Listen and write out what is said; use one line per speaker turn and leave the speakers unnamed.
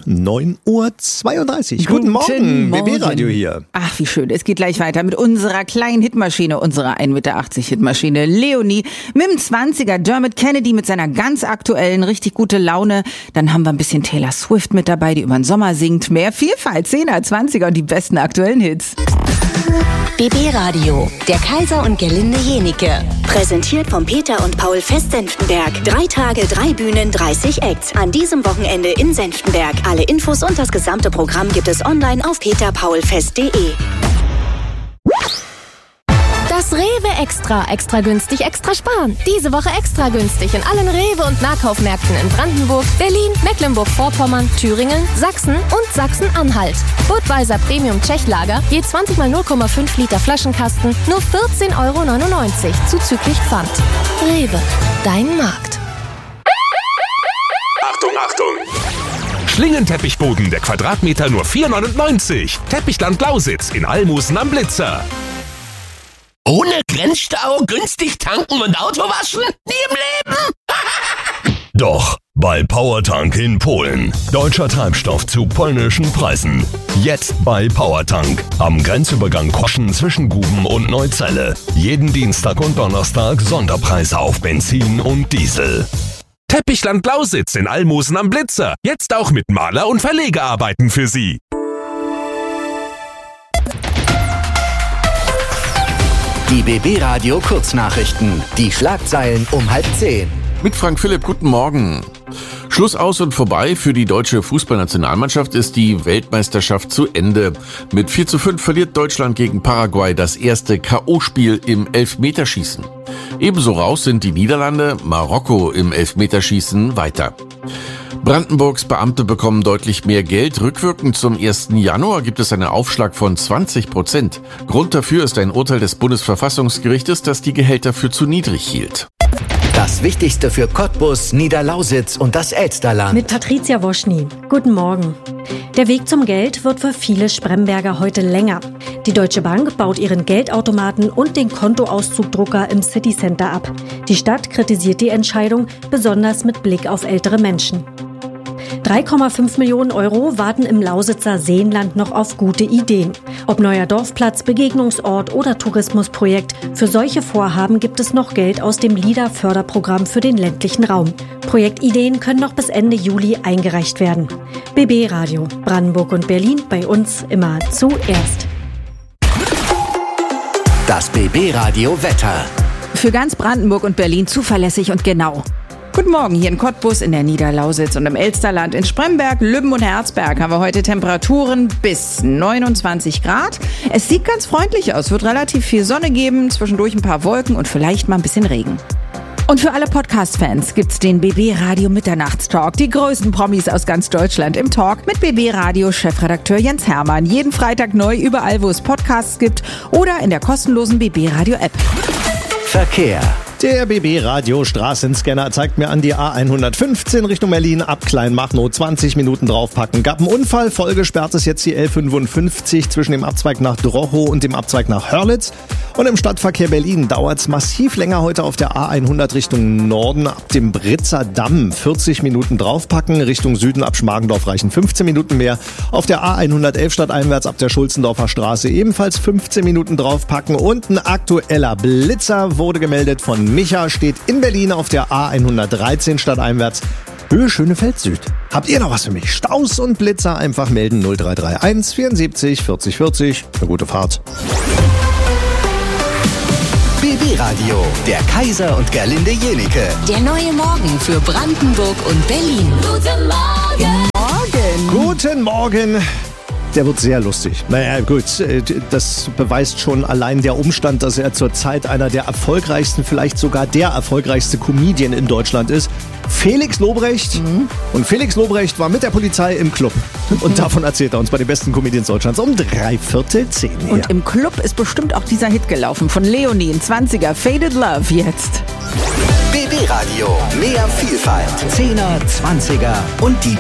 9:32 Uhr. Guten Morgen, BB-Radio hier.
Ach, wie schön. Es geht gleich weiter mit unserer kleinen Hitmaschine, unserer 1,80 Meter Hitmaschine Leonie, mit dem 20er Dermot Kennedy mit seiner ganz aktuellen, richtig gute Laune. Dann haben wir ein bisschen Taylor Swift mit dabei, die über den Sommer singt. Mehr Vielfalt, 10er, 20er und die besten aktuellen Hits.
BB-Radio, der Kaiser und Gerlinde Jenike. Präsentiert von Peter und Paul Fest Senftenberg. 3 Tage, 3 Bühnen, 30 Acts. An diesem Wochenende in Senftenberg. Alle Infos und das gesamte Programm gibt es online auf peterpaulfest.de.
Das Rewe Extra. Extra günstig, extra sparen. Diese Woche extra günstig in allen Rewe- und Nahkaufmärkten in Brandenburg, Berlin, Mecklenburg-Vorpommern, Thüringen, Sachsen und Sachsen-Anhalt. Budweiser Premium Tschechlager, je 20 mal 0,5 Liter Flaschenkasten, nur 14,99 € zuzüglich Pfand. Rewe, dein Markt.
Achtung, Achtung! Schlingenteppichboden, der Quadratmeter nur 4,99 €. Teppichland Lausitz in Almosen am Blitzer.
Ohne Grenzstau, günstig tanken und Auto waschen? Nie im Leben!
Doch, bei Powertank in Polen. Deutscher Treibstoff zu polnischen Preisen. Jetzt bei Powertank. Am Grenzübergang Koschen zwischen Guben und Neuzelle. Jeden Dienstag und Donnerstag Sonderpreise auf Benzin und Diesel.
Teppichland Lausitz in Almosen am Blitzer. Jetzt auch mit Maler- und Verlegearbeiten für Sie.
Die BB-Radio Kurznachrichten. Die Schlagzeilen um 9:30.
Mit Frank Philipp, guten Morgen. Schluss aus und vorbei. Für die deutsche Fußballnationalmannschaft ist die Weltmeisterschaft zu Ende. Mit 4:5 verliert Deutschland gegen Paraguay das erste K.O.-Spiel im Elfmeterschießen. Ebenso raus sind die Niederlande, Marokko im Elfmeterschießen weiter. Brandenburgs Beamte bekommen deutlich mehr Geld. Rückwirkend zum 1. Januar gibt es einen Aufschlag von 20%. Grund dafür ist ein Urteil des Bundesverfassungsgerichtes, das die Gehälter für zu niedrig hielt.
Das Wichtigste für Cottbus, Niederlausitz und das Elsterland.
Mit Patricia Woschny. Guten Morgen. Der Weg zum Geld wird für viele Spremberger heute länger. Die Deutsche Bank baut ihren Geldautomaten und den Kontoauszugdrucker im Citycenter ab. Die Stadt kritisiert die Entscheidung, besonders mit Blick auf ältere Menschen. 3,5 Millionen € warten im Lausitzer Seenland noch auf gute Ideen. Ob neuer Dorfplatz, Begegnungsort oder Tourismusprojekt, für solche Vorhaben gibt es noch Geld aus dem LIDA-Förderprogramm für den ländlichen Raum. Projektideen können noch bis Ende Juli eingereicht werden. BB-Radio, Brandenburg und Berlin, bei uns immer zuerst.
Das BB-Radio Wetter.
Für ganz Brandenburg und Berlin zuverlässig und genau. Guten Morgen, hier in Cottbus, in der Niederlausitz und im Elsterland. In Spremberg, Lübben und Herzberg haben wir heute Temperaturen bis 29 Grad. Es sieht ganz freundlich aus, wird relativ viel Sonne geben, zwischendurch ein paar Wolken und vielleicht mal ein bisschen Regen. Und für alle Podcast-Fans gibt's den BB-Radio Mitternachtstalk. Die größten Promis aus ganz Deutschland im Talk mit BB-Radio-Chefredakteur Jens Hermann. Jeden Freitag neu überall, wo es Podcasts gibt oder in der kostenlosen BB-Radio-App.
Verkehr.
Der BB-Radio Straßenscanner zeigt mir an die A115 Richtung Berlin ab Kleinmachnow 20 Minuten draufpacken. Gab einen Unfall, vollgesperrt ist jetzt die L55 zwischen dem Abzweig nach Drochow und dem Abzweig nach Hörlitz. Und im Stadtverkehr Berlin dauert es massiv länger heute auf der A100 Richtung Norden ab dem Britzer Damm. 40 Minuten draufpacken, Richtung Süden ab Schmargendorf reichen 15 Minuten mehr. Auf der A111 stadteinwärts ab der Schulzendorfer Straße ebenfalls 15 Minuten draufpacken. Und ein aktueller Blitzer wurde gemeldet von Micha, steht in Berlin auf der A113 stadteinwärts Höhe Schönefeld Süd. Habt ihr noch was für mich? Staus und Blitzer einfach melden 0331 74 40 40. Eine gute Fahrt.
BB-Radio, der Kaiser und Gerlinde Jenike.
Der neue Morgen für Brandenburg und Berlin. Guten Morgen.
Guten Morgen. Der wird sehr lustig. Naja, gut, das beweist schon allein der Umstand, dass er zurzeit einer der erfolgreichsten, vielleicht sogar der erfolgreichste Comedian in Deutschland ist. Felix Lobrecht. Und Felix Lobrecht war mit der Polizei im Club. Und davon erzählt er uns bei den besten Comedians Deutschlands um 9:45 hier.
Und im Club ist bestimmt auch dieser Hit gelaufen von Leonie in 20er, Faded Love jetzt.
BB-Radio, mehr Vielfalt, 10er, 20er und die